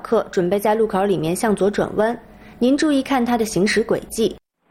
客准备在路口里面向左转弯，您注意看它的行驶轨迹。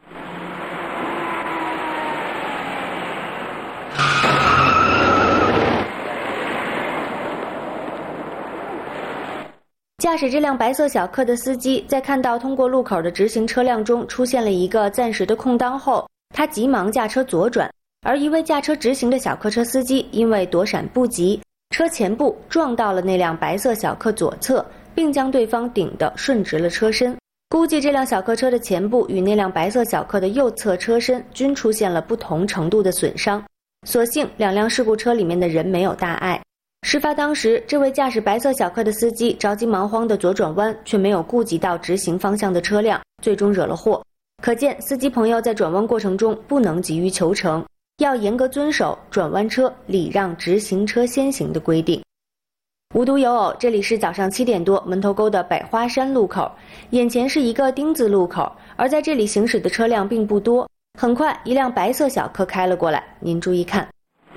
驾驶这辆白色小客的司机在看到通过路口的直行车辆中出现了一个暂时的空当后，他急忙驾车左转，而一位驾车直行的小客车司机因为躲闪不及，车前部撞到了那辆白色小客左侧，并将对方顶得顺直了车身。估计这辆小客车的前部与那辆白色小客的右侧车身均出现了不同程度的损伤，所幸两辆事故车里面的人没有大碍。事发当时，这位驾驶白色小客的司机着急忙慌的左转弯，却没有顾及到直行方向的车辆，最终惹了祸。可见司机朋友在转弯过程中不能急于求成，要严格遵守转弯车礼让直行车先行的规定。无独有偶，这里是早上7点多门头沟的百花山路口，眼前是一个丁字路口，而在这里行驶的车辆并不多。很快，一辆白色小客开了过来，您注意看。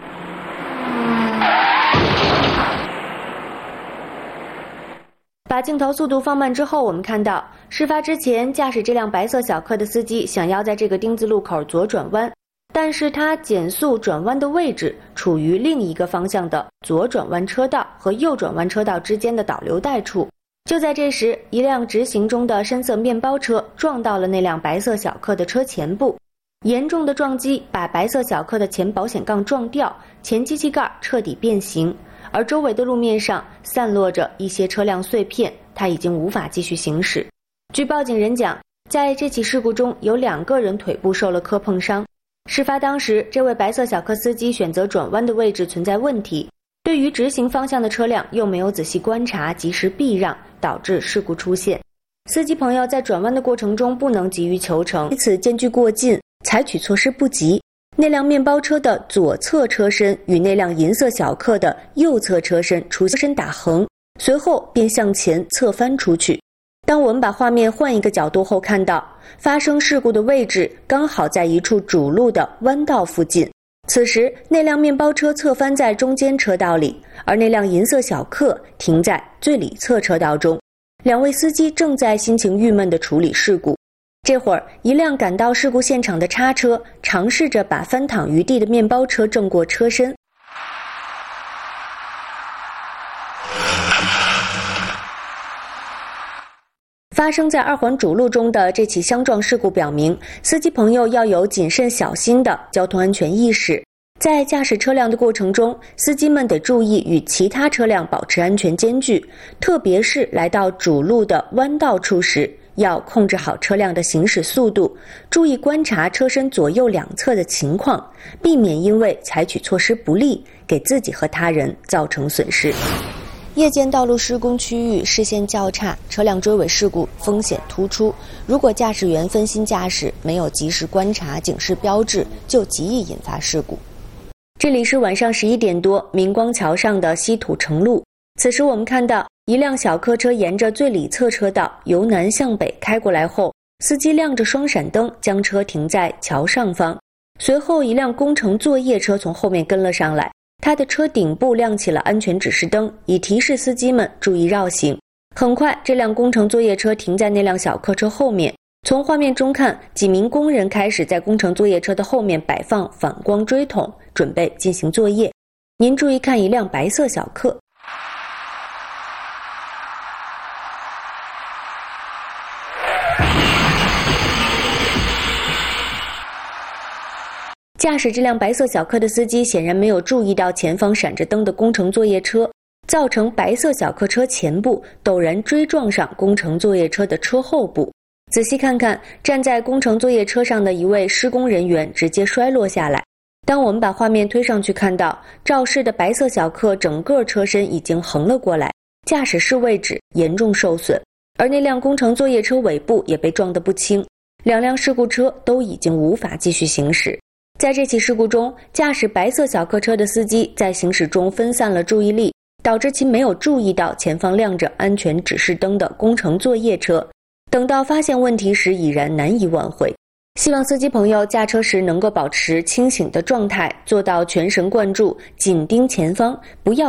把镜头速度放慢之后，我们看到事发之前驾驶这辆白色小客的司机想要在这个丁字路口左转弯，但是他减速转弯的位置处于另一个方向的左转弯车道和右转弯车道之间的导流带处。就在这时，一辆直行中的深色面包车撞到了那辆白色小客的车前部，严重的撞击把白色小客的前保险杠撞掉，前机器盖彻底变形，而周围的路面上散落着一些车辆碎片，它已经无法继续行驶。据报警人讲，在这起事故中有2个人腿部受了磕碰伤。事发当时，这位白色小客司机选择转弯的位置存在问题，对于直行方向的车辆又没有仔细观察，及时避让，导致事故出现。司机朋友在转弯的过程中不能急于求成，因此间距过近，采取措施不及，那辆面包车的左侧车身与那辆银色小客的右侧车身出现打横，随后便向前侧翻出去。当我们把画面换一个角度后，看到发生事故的位置刚好在一处主路的弯道附近。此时那辆面包车侧翻在中间车道里，而那辆银色小客停在最里侧车道中。2位司机正在心情郁闷地处理事故。这会儿，一辆赶到事故现场的叉车尝试着把翻躺于地的面包车正过车身。发生在2环主路中的这起相撞事故表明，司机朋友要有谨慎小心的交通安全意识。在驾驶车辆的过程中，司机们得注意与其他车辆保持安全间距，特别是来到主路的弯道处时，要控制好车辆的行驶速度，注意观察车身左右两侧的情况，避免因为采取措施不力，给自己和他人造成损失。夜间道路施工区域视线较差，车辆追尾事故风险突出。如果驾驶员分心驾驶，没有及时观察警示标志，就极易引发事故。这里是晚上11点多，明光桥上的西土城路。此时我们看到一辆小客车沿着最里侧车道由南向北开过来后，司机亮着双闪灯将车停在桥上方。随后一辆工程作业车从后面跟了上来，它的车顶部亮起了安全指示灯，以提示司机们注意绕行。很快，这辆工程作业车停在那辆小客车后面。从画面中看，几名工人开始在工程作业车的后面摆放反光锥筒，准备进行作业。您注意看一辆白色小客。驾驶这辆白色小客的司机显然没有注意到前方闪着灯的工程作业车，造成白色小客车前部陡然追撞上工程作业车的车后部。仔细看看，站在工程作业车上的一位施工人员直接摔落下来。当我们把画面推上去，看到肇事的白色小客整个车身已经横了过来，驾驶室位置严重受损，而那辆工程作业车尾部也被撞得不轻，2辆事故车都已经无法继续行驶。在这起事故中，驾驶白色小客车的司机在行驶中分散了注意力，导致其没有注意到前方亮着安全指示灯的工程作业车，等到发现问题时已然难以挽回。希望司机朋友驾车时能够保持清醒的状态，做到全神贯注，紧盯前方，不要